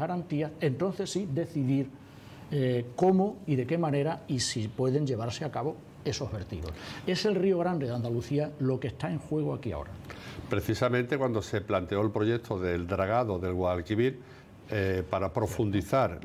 garantías, entonces sí decidir cómo y de qué manera y si pueden llevarse a cabo esos vertidos. Es el Río Grande de Andalucía lo que está en juego aquí ahora. Precisamente cuando se planteó el proyecto del dragado del Guadalquivir, para profundizar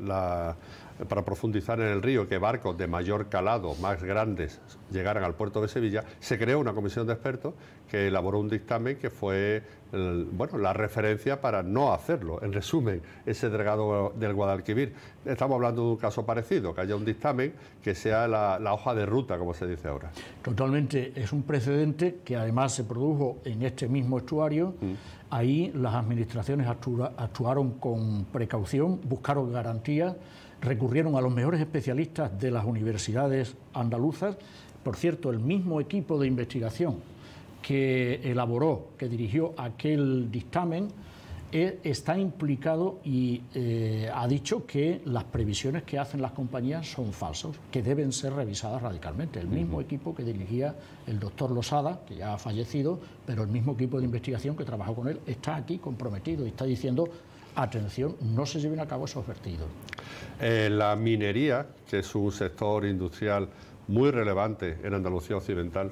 en el río, que barcos de mayor calado, más grandes, llegaran al puerto de Sevilla, se creó una comisión de expertos que elaboró un dictamen que fue la referencia para no hacerlo. En resumen, ese dragado del Guadalquivir. Estamos hablando de un caso parecido, que haya un dictamen que sea la hoja de ruta, como se dice ahora. Totalmente, es un precedente que además se produjo en este mismo estuario. Ahí las administraciones actuaron con precaución, buscaron garantías, recurrieron a los mejores especialistas de las universidades andaluzas. Por cierto, el mismo equipo de investigación que elaboró, que dirigió aquel dictamen, está implicado y ha dicho que las previsiones que hacen las compañías son falsas, que deben ser revisadas radicalmente. El mismo equipo que dirigía el doctor Losada, que ya ha fallecido, pero el mismo equipo de investigación que trabajó con él está aquí comprometido y está diciendo: atención, no se lleven a cabo esos vertidos. La minería, que es un sector industrial muy relevante en Andalucía Occidental,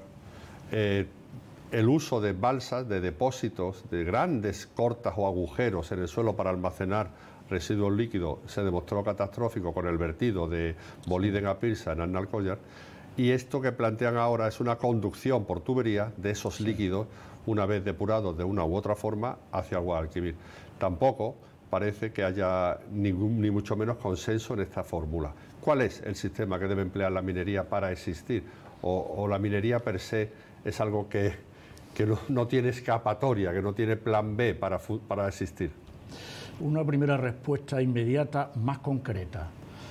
el uso de balsas, de depósitos, de grandes cortas o agujeros en el suelo para almacenar residuos líquidos, se demostró catastrófico con el vertido de Boliden a Pirsa en Alcollar. Y esto que plantean ahora es una conducción por tubería de esos líquidos, una vez depurados de una u otra forma, hacia el Guadalquivir. Tampoco parece que haya ni mucho menos consenso en esta fórmula. ¿Cuál es el sistema que debe emplear la minería para existir? ¿O la minería per se es algo que no tiene escapatoria, que no tiene plan B para existir? Una primera respuesta inmediata, más concreta.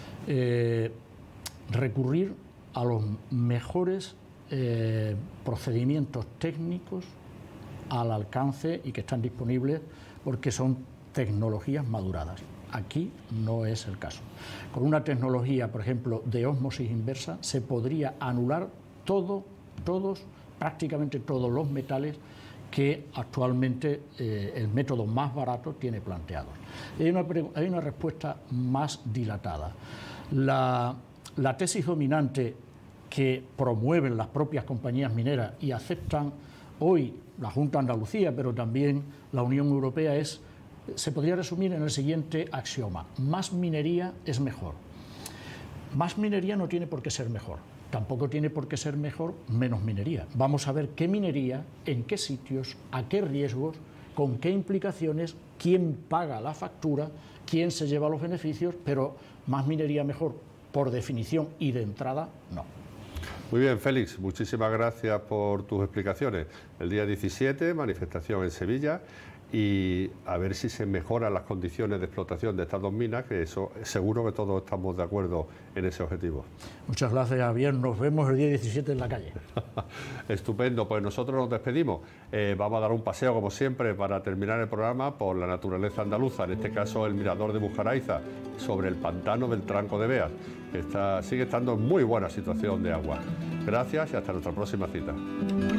Recurrir a los mejores procedimientos técnicos al alcance y que están disponibles, porque son tecnologías maduradas. Aquí no es el caso. Con una tecnología, por ejemplo, de ósmosis inversa, se podría anular prácticamente todos los metales que actualmente el método más barato tiene planteados. Hay una respuesta más dilatada. La tesis dominante que promueven las propias compañías mineras y aceptan hoy la Junta de Andalucía, pero también la Unión Europea, se podría resumir en el siguiente axioma: más minería es mejor. Más minería no tiene por qué ser mejor. Tampoco tiene por qué ser mejor menos minería. Vamos a ver qué minería, en qué sitios, a qué riesgos, con qué implicaciones, quién paga la factura, quién se lleva los beneficios, pero más minería mejor, por definición y de entrada, no. Muy bien, Félix, muchísimas gracias por tus explicaciones. El día 17, manifestación en Sevilla, y a ver si se mejoran las condiciones de explotación de estas dos minas, que eso seguro que todos estamos de acuerdo en ese objetivo. Muchas gracias, Javier. Nos vemos el día 17 en la calle. Estupendo, pues nosotros nos despedimos. Vamos a dar un paseo, como siempre, para terminar el programa por la naturaleza andaluza, en este caso el mirador de Bujaraiza, sobre el pantano del Tranco de Beas, que sigue estando en muy buena situación de agua. Gracias y hasta nuestra próxima cita.